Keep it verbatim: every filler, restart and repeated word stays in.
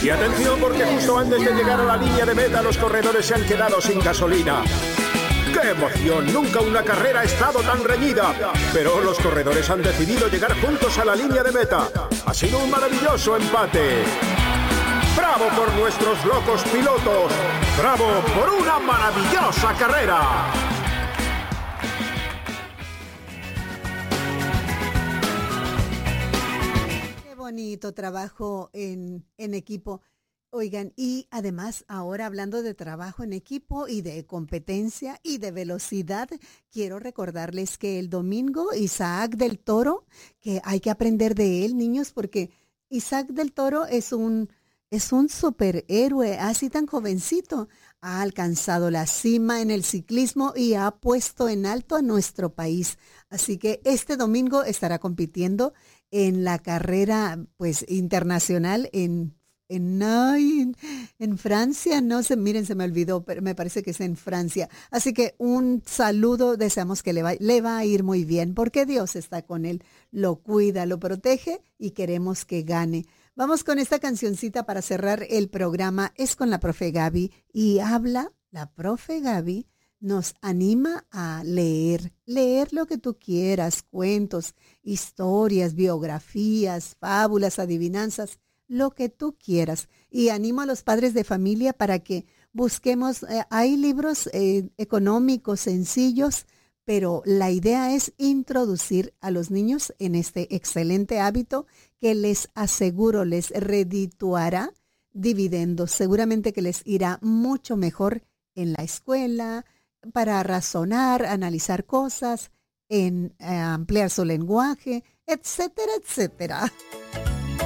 Y atención, porque justo antes de llegar a la línea de meta, los corredores se han quedado sin gasolina. ¡Qué emoción! Nunca una carrera ha estado tan reñida. Pero los corredores han decidido llegar juntos a la línea de meta. Ha sido un maravilloso empate. ¡Bravo por nuestros locos pilotos! ¡Bravo por una maravillosa carrera! Qué bonito trabajo en, en equipo. Oigan, y además ahora hablando de trabajo en equipo y de competencia y de velocidad, quiero recordarles que el domingo Isaac del Toro, que hay que aprender de él, niños, porque Isaac del Toro es un, es un superhéroe, así tan jovencito, ha alcanzado la cima en el ciclismo y ha puesto en alto a nuestro país. Así que este domingo estará compitiendo en la carrera pues internacional en En, ay, en Francia, no sé, miren, se me olvidó, pero me parece que es en Francia. Así que un saludo, deseamos que le va, le va a ir muy bien, porque Dios está con él, lo cuida, lo protege y queremos que gane. Vamos con esta cancioncita para cerrar el programa, es con la profe Gaby y habla, la profe Gaby nos anima a leer, leer lo que tú quieras, cuentos, historias, biografías, fábulas, adivinanzas, lo que tú quieras. Y animo a los padres de familia para que busquemos, eh, hay libros eh, económicos, sencillos, pero la idea es introducir a los niños en este excelente hábito que les aseguro les redituará dividendos. Seguramente que les irá mucho mejor en la escuela, para razonar, analizar cosas, en eh, ampliar su lenguaje, etcétera, etcétera.